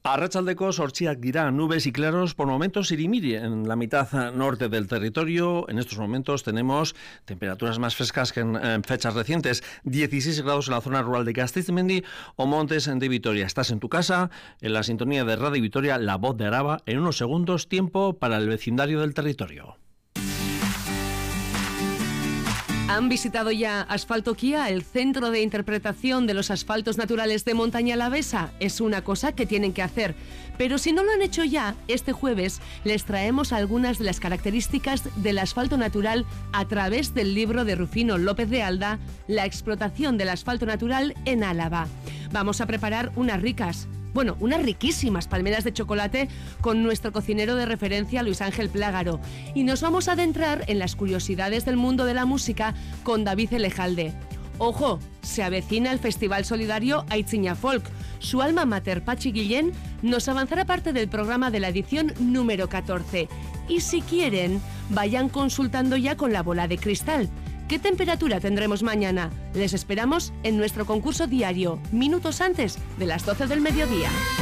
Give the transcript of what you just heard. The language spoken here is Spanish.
Arratsaldeko 8 dira, nubes y claros, por momentos irimiri en la mitad norte del territorio. En estos momentos tenemos temperaturas más frescas que en fechas recientes. 16 grados en la zona rural de Gasteiz-Mendi o Montes de Vitoria. Estás en tu casa, en la sintonía de Radio Vitoria, La Voz de Araba. En unos segundos, tiempo para el vecindario del territorio. ¿Han visitado ya Asfaltoquia, el centro de interpretación de los asfaltos naturales de Montaña Alavesa? Es una cosa que tienen que hacer. Pero si no lo han hecho ya, este jueves les traemos algunas de las características del asfalto natural a través del libro de Rufino López de Alda, La explotación del asfalto natural en Álava. Vamos a preparar unas riquísimas palmeras de chocolate con nuestro cocinero de referencia, Luis Ángel Plágaro. Y nos vamos a adentrar en las curiosidades del mundo de la música con David Elejalde. Ojo, se avecina el Festival Solidario Aitziña Folk. Su alma mater, Patxi Guillén, nos avanzará parte del programa de la edición número 14. Y si quieren, vayan consultando ya con la bola de cristal. ¿Qué temperatura tendremos mañana? Les esperamos en nuestro concurso diario, minutos antes de las 12 del mediodía.